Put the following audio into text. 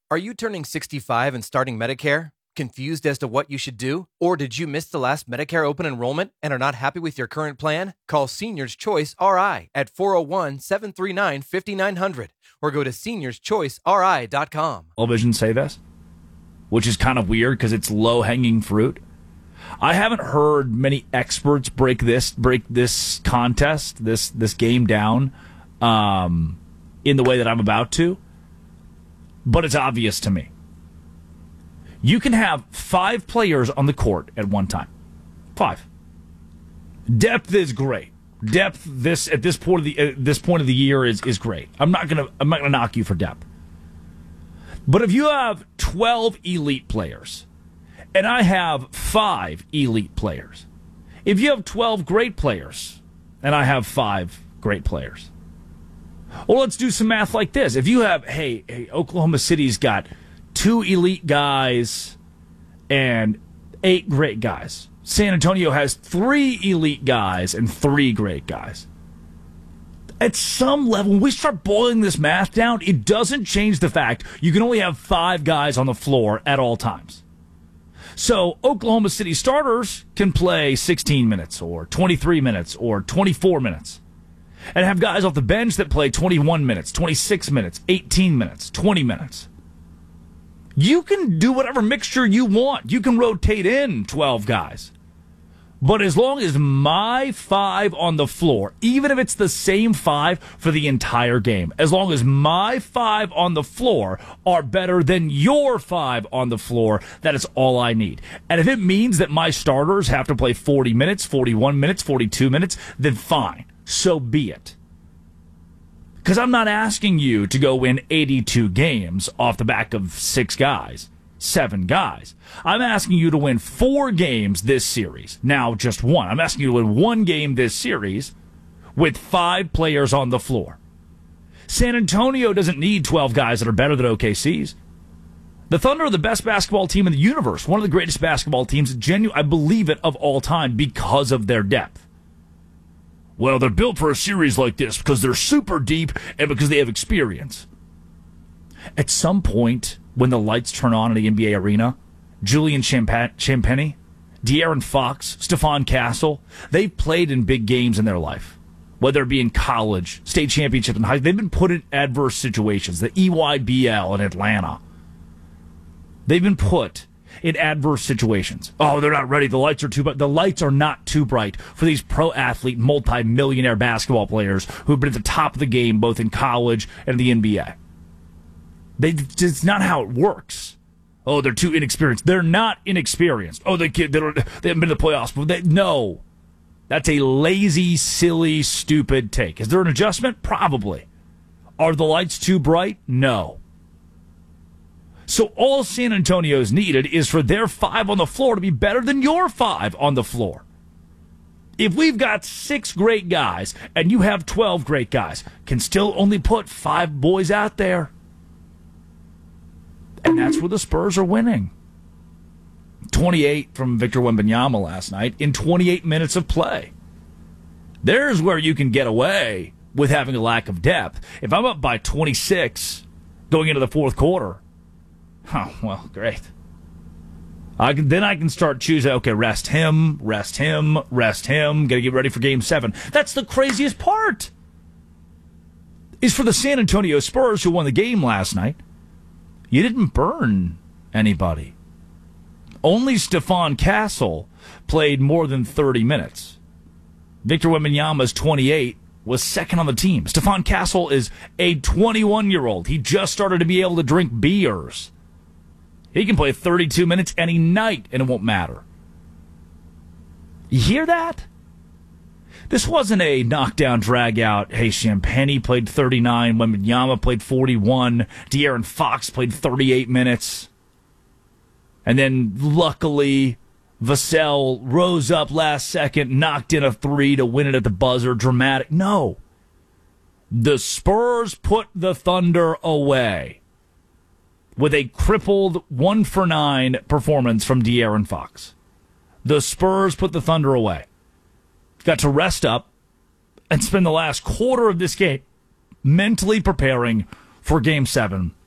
Are you turning 65 and starting Medicare? Confused as to what you should do? Or did you miss the last Medicare open enrollment and are not happy with your current plan? Call Seniors Choice RI at 401-739-5900 or go to seniorschoiceri.com. Television say this, which is kind of weird because it's low-hanging fruit. I haven't heard many experts break this contest, this game down in the way that I'm about to, but it's obvious to me. You can have 5 players on the court at one time. 5. Depth is great. Depth at this point of the year is great. I'm not gonna knock you for depth. But if you have 12 elite players, and I have 5 elite players, if you have 12 great players, and I have 5 great players, well, let's do some math like this. If you have, hey, Oklahoma City's got 2 elite guys and 8 great guys. San Antonio has 3 elite guys and 3 great guys. At some level, when we start boiling this math down, it doesn't change the fact you can only have 5 guys on the floor at all times. So Oklahoma City starters can play 16 minutes or 23 minutes or 24 minutes. And have guys off the bench that play 21 minutes, 26 minutes, 18 minutes, 20 minutes. You can do whatever mixture you want. You can rotate in 12 guys. But as long as my 5 on the floor, even if it's the same 5 for the entire game, as long as my 5 on the floor are better than your 5 on the floor, that is all I need. And if it means that my starters have to play 40 minutes, 41 minutes, 42 minutes, then fine. So be it. Because I'm not asking you to go win 82 games off the back of 6 guys, 7 guys. I'm asking you to win 4 games this series. Now, just 1. I'm asking you to win 1 game this series with 5 players on the floor. San Antonio doesn't need 12 guys that are better than OKC's. The Thunder are the best basketball team in the universe, one of the greatest basketball teams, I believe it, of all time because of their depth. Well, they're built for a series like this because they're super deep and because they have experience. At some point, when the lights turn on in the NBA arena, Julian Champagnie, De'Aaron Fox, Stephon Castle, they've played in big games in their life. Whether it be in college, state championship, and high, they've been put in adverse situations. The EYBL in Atlanta. They've been put in adverse situations. Oh, they're not ready. The lights are too bright. The lights are not too bright for these pro athlete, multi-millionaire basketball players who've been at the top of the game both in college and the NBA. It's not how it works. Oh, they're too inexperienced. They're not inexperienced. Oh, they haven't been to the playoffs. No. That's a lazy, silly, stupid take. Is there an adjustment? Probably. Are the lights too bright? No. So all San Antonio's needed is for their 5 on the floor to be better than your 5 on the floor. If we've got 6 great guys and you have 12 great guys, can still only put 5 boys out there. And that's where the Spurs are winning. 28 from Victor Wembanyama last night in 28 minutes of play. There's where you can get away with having a lack of depth. If I'm up by 26 going into the fourth quarter, oh, well, great. Then I can start choosing, okay, rest him, got to get ready for Game 7. That's the craziest part, is for the San Antonio Spurs who won the game last night, you didn't burn anybody. Only Stephon Castle played more than 30 minutes. Victor Wembanyama's 28 was second on the team. Stephon Castle is a 21-year-old. He just started to be able to drink beers. He can play 32 minutes any night, and it won't matter. You hear that? This wasn't a knockdown, drag-out. Hey, Champagnie played 39, Wembanyama played 41, De'Aaron Fox played 38 minutes. And then, luckily, Vassell rose up last second, knocked in a 3 to win it at the buzzer. Dramatic. No. The Spurs put the Thunder away with a crippled 1-for-9 performance from De'Aaron Fox. The Spurs put the Thunder away. Got to rest up and spend the last quarter of this game mentally preparing for Game 7